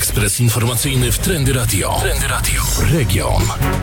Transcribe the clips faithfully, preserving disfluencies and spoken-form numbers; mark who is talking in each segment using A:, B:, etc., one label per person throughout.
A: Ekspres informacyjny w Trendy Radio. Trendy Radio. Region.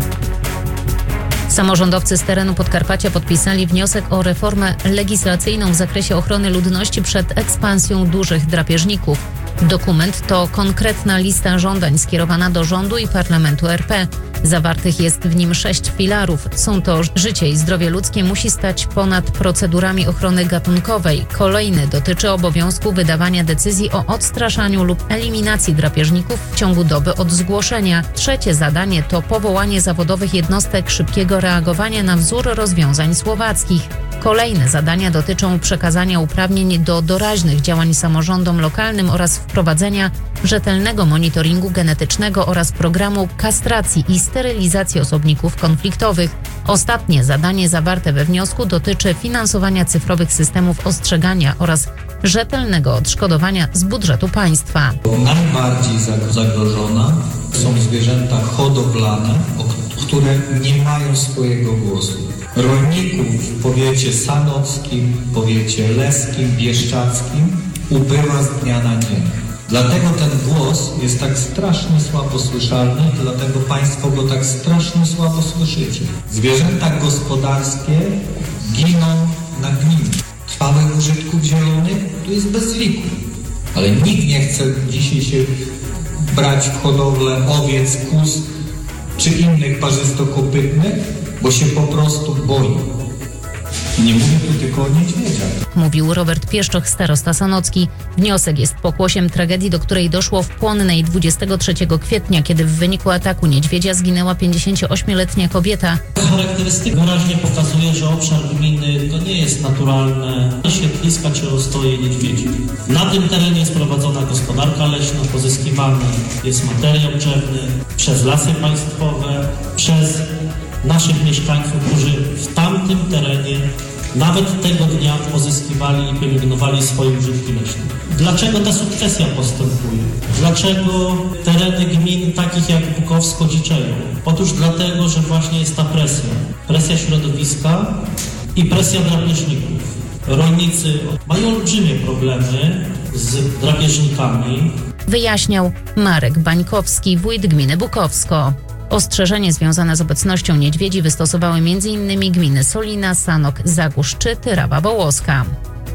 B: Samorządowcy z terenu Podkarpacia podpisali wniosek o reformę legislacyjną w zakresie ochrony ludności przed ekspansją dużych drapieżników. Dokument to konkretna lista żądań skierowana do rządu i Parlamentu R P. Zawartych jest w nim sześć filarów. Są to: życie i zdrowie ludzkie musi stać ponad procedurami ochrony gatunkowej. Kolejny dotyczy obowiązku wydawania decyzji o odstraszaniu lub eliminacji drapieżników w ciągu doby od zgłoszenia. Trzecie zadanie to powołanie zawodowych jednostek szybkiego reagowania na wzór rozwiązań słowackich. Kolejne zadania dotyczą przekazania uprawnień do doraźnych działań samorządom lokalnym oraz wprowadzenia rzetelnego monitoringu genetycznego oraz programu kastracji i sterylizacji osobników konfliktowych. Ostatnie zadanie zawarte we wniosku dotyczy finansowania cyfrowych systemów ostrzegania oraz rzetelnego odszkodowania z budżetu państwa.
C: Najbardziej zagrożone są zwierzęta hodowlane, które nie mają swojego głosu. Rolników w powiecie sanockim, powiecie leskim, bieszczackim ubywa z dnia na dzień. Dlatego ten głos jest tak strasznie słabo słyszalny, dlatego Państwo go tak strasznie słabo słyszycie. Zwierzęta gospodarskie giną na gminie. Trwałych użytków zielonych tu jest bez liku. Ale nikt nie chce dzisiaj się brać w hodowlę owiec, kóz czy innych parzystokopytnych, bo się po prostu boi. Nie mówię tu tylko o niedźwiedziach.
B: Mówił Robert Pieszczoch, starosta sanocki. Wniosek jest pokłosiem tragedii, do której doszło w Płonnej dwudziestego trzeciego kwietnia, kiedy w wyniku ataku niedźwiedzia zginęła pięćdziesięcioośmioletnia kobieta.
D: Charakterystyka wyraźnie pokazuje, że obszar gminy to nie jest naturalne siedliska czy ostoje niedźwiedzi. Na tym terenie jest prowadzona gospodarka leśna, pozyskiwany jest materiał drzewny przez Lasy Państwowe, przez naszych mieszkańców, którzy w tamtym terenie nawet tego dnia pozyskiwali i pielęgnowali swoje użytki leśne. Dlaczego ta sukcesja postępuje? Dlaczego tereny gmin takich jak Bukowsko dziczeją? Otóż dlatego, że właśnie jest ta presja. Presja środowiska i presja drapieżników. Rolnicy mają olbrzymie problemy z drapieżnikami.
B: Wyjaśniał Marek Bańkowski, wójt gminy Bukowsko. Ostrzeżenie związane z obecnością niedźwiedzi wystosowały m.in. gminy Solina, Sanok, Zagórz czy Tyrawa Wołoska.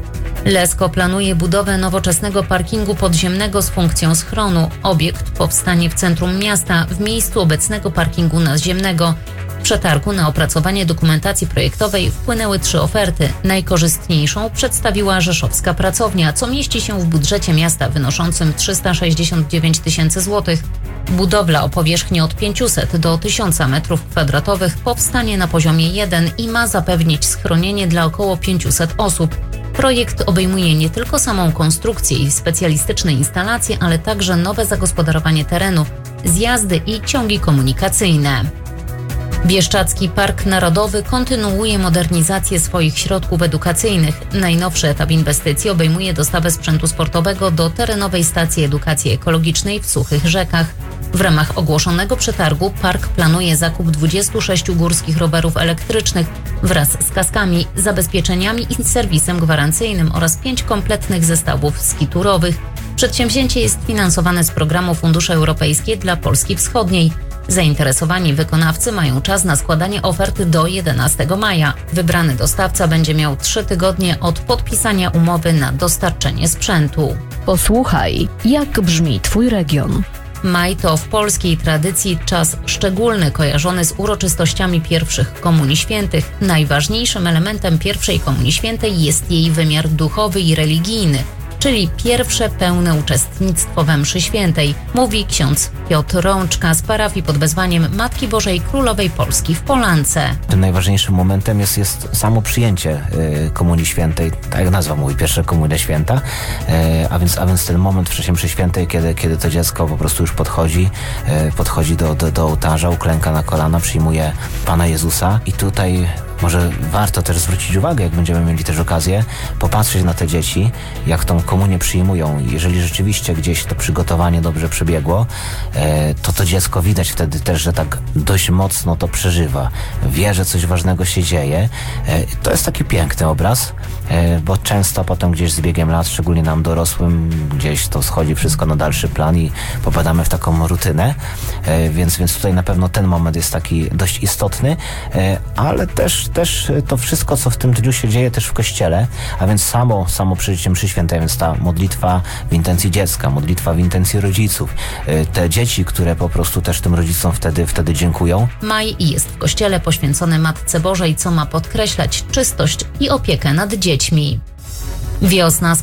B: Lesko planuje budowę nowoczesnego parkingu podziemnego z funkcją schronu. Obiekt powstanie w centrum miasta, w miejscu obecnego parkingu naziemnego. W przetargu na opracowanie dokumentacji projektowej wpłynęły trzy oferty. Najkorzystniejszą przedstawiła rzeszowska pracownia, co mieści się w budżecie miasta wynoszącym trzysta sześćdziesiąt dziewięć tysięcy złotych. Budowla o powierzchni od pięciuset do tysiąca metrów kwadratowych powstanie na poziomie jeden i ma zapewnić schronienie dla około pięciuset osób. Projekt obejmuje nie tylko samą konstrukcję i specjalistyczne instalacje, ale także nowe zagospodarowanie terenu, zjazdy i ciągi komunikacyjne. Bieszczacki Park Narodowy kontynuuje modernizację swoich środków edukacyjnych. Najnowszy etap inwestycji obejmuje dostawę sprzętu sportowego do terenowej stacji edukacji ekologicznej w Suchych Rzekach. W ramach ogłoszonego przetargu park planuje zakup dwudziestu sześciu górskich rowerów elektrycznych wraz z kaskami, zabezpieczeniami i serwisem gwarancyjnym oraz pięć kompletnych zestawów skiturowych. Przedsięwzięcie jest finansowane z programu Fundusze Europejskie dla Polski Wschodniej. Zainteresowani wykonawcy mają czas na składanie oferty do jedenastego maja. Wybrany dostawca będzie miał trzy tygodnie od podpisania umowy na dostarczenie sprzętu.
E: Posłuchaj, jak brzmi Twój region.
B: Maj to w polskiej tradycji czas szczególny, kojarzony z uroczystościami pierwszych Komunii Świętych. Najważniejszym elementem pierwszej Komunii Świętej jest jej wymiar duchowy i religijny, czyli pierwsze pełne uczestnictwo we mszy świętej, mówi ksiądz Piotr Rączka z parafii pod wezwaniem Matki Bożej Królowej Polski w Polance.
F: Tym najważniejszym momentem jest, jest samo przyjęcie y, Komunii Świętej, tak jak nazwa mówi, pierwsza Komunia Święta, y, a, więc, a więc ten moment w czasie mszy świętej, kiedy, kiedy to dziecko po prostu już podchodzi, y, podchodzi do, do, do ołtarza, uklęka na kolana, przyjmuje Pana Jezusa i tutaj może warto też zwrócić uwagę, jak będziemy mieli też okazję, popatrzeć na te dzieci, jak tą komunię przyjmują. Jeżeli rzeczywiście gdzieś to przygotowanie dobrze przebiegło, to to dziecko widać wtedy też, że tak dość mocno to przeżywa. Wie, że coś ważnego się dzieje. To jest taki piękny obraz, bo często potem gdzieś z biegiem lat, szczególnie nam dorosłym, gdzieś to schodzi wszystko na dalszy plan i popadamy w taką rutynę, więc, więc tutaj na pewno ten moment jest taki dość istotny, ale też, też to wszystko, co w tym dniu się dzieje też w kościele, a więc samo, samo przeżycie mszy świętej, więc ta modlitwa w intencji dziecka, modlitwa w intencji rodziców, te dzieci, które po prostu też tym rodzicom wtedy, wtedy dziękują.
B: Maj jest w kościele poświęcony Matce Bożej, co ma podkreślać czystość i opiekę nad dziećmi. Wiosna